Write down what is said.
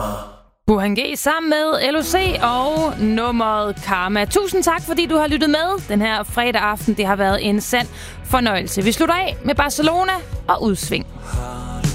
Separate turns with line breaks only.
Burhan G sammen med LOC og nummeret Karma. Tusind tak, fordi du har lyttet med den her fredag aften. Det har været en sand fornøjelse. Vi slutter af med Barcelona og Udsving.